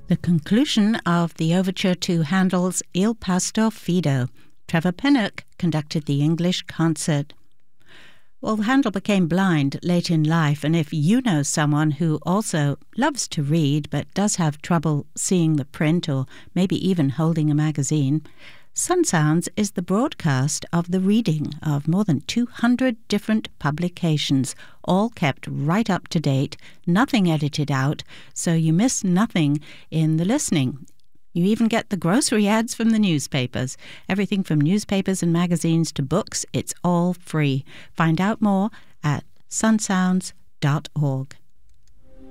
The conclusion of the overture to Handel's Il Pastor Fido. Trevor Pinnock conducted the English concert. Well, Handel became blind late in life, and if you know someone who also loves to read but does have trouble seeing the print or maybe even holding a magazine, Sun Sounds is the broadcast of the reading of more than 200 different publications, all kept right up to date, nothing edited out, so you miss nothing in the listening. You even get the grocery ads from the newspapers. Everything from newspapers and magazines to books, it's all free. Find out more at sunsounds.org.